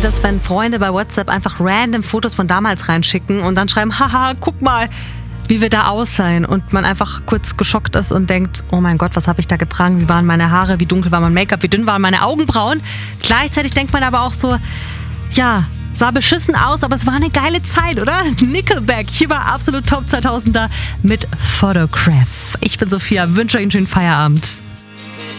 ihr das, wenn Freunde bei WhatsApp einfach random Fotos von damals reinschicken und dann schreiben, haha, guck mal, wie wir da aussehen, und man einfach kurz geschockt ist und denkt, oh mein Gott, was habe ich da getragen, wie waren meine Haare, wie dunkel war mein Make-up, wie dünn waren meine Augenbrauen. Gleichzeitig denkt man aber auch so, ja, sah beschissen aus, aber es war eine geile Zeit, oder? Nickelback, hier war absolut Top 2000er mit Photograph. Ich bin Sophia, wünsche euch einen schönen Feierabend.